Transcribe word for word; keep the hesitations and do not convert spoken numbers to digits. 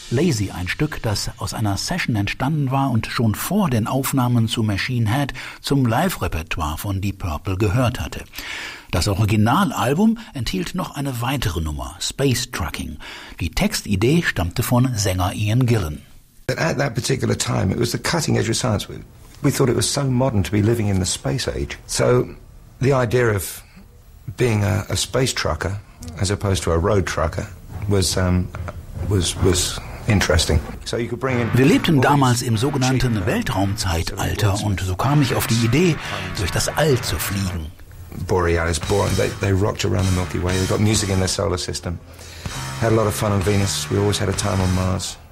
Lazy, ein Stück, das aus einer Session entstanden war und schon vor den Aufnahmen zu Machine Head zum Live-Repertoire von Deep Purple gehört hatte. Das Originalalbum enthielt noch eine weitere Nummer, Space Trucking. Die Textidee stammte von Sänger Ian Gillan. At that particular time, it was the cutting edge of science. We, we thought it was so modern to be living in the space age. So the idea of being a, a space trucker as opposed to a road trucker was um, was was interesting. So you could bring in. Wir lebten damals im sogenannten Weltraumzeitalter und so kam ich auf die Idee, durch das All zu fliegen. Borealis, Boreal, they, they rocked around the Milky Way. They got music in their solar system. Had a lot of fun on Venus. We always had a time on Mars.